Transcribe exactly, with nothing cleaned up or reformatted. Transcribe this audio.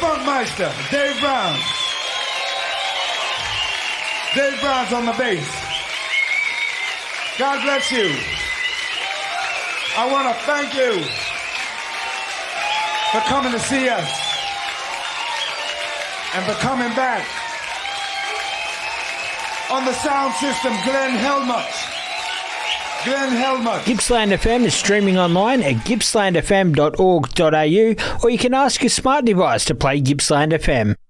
Funkmeister, Dave Brown. Dave Brown's on the bass. God bless you. I want to thank you for coming to see us and for coming back. On the sound system, Glenn Helmut. Glenn Helmut. Gippsland F M is streaming online at gippsland f m dot org dot a u, or you can ask your smart device to play Gippsland F M.